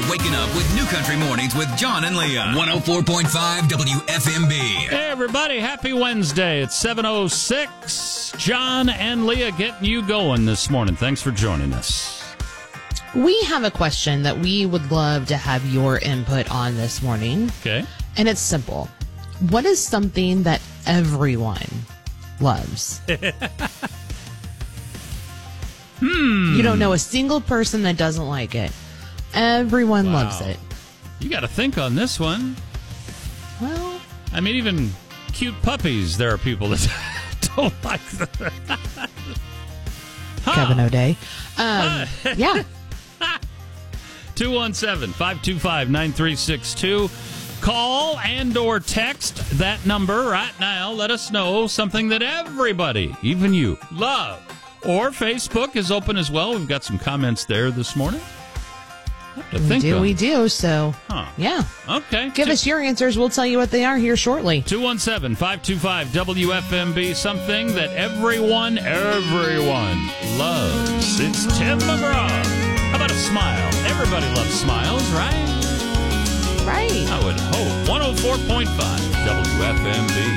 waking up with New Country Mornings with John and Leah. 104.5 WFMB. Hey, everybody. Happy Wednesday. It's 7:06. John and Leah getting you going this morning. Thanks for joining us. We have a question that we would love to have your input on this morning. Okay. And it's simple. What is something that everyone loves? You don't know a single person that doesn't like it. Everyone loves it. You got to think on this one. Well, I mean, even cute puppies, there are people that don't like them. Kevin O'Day. Yeah. 217-525-9362. Call and or text that number right now. Let us know something that everybody, even you, love. Or Facebook is open as well. We've got some comments there this morning. We do, so, yeah. Okay. Give us your answers. We'll tell you what they are here shortly. 217-525-WFMB, something that everyone loves. It's Tim McGraw. How about a smile? Everybody loves smiles, right? Right. I would hope. 104.5 WFMB.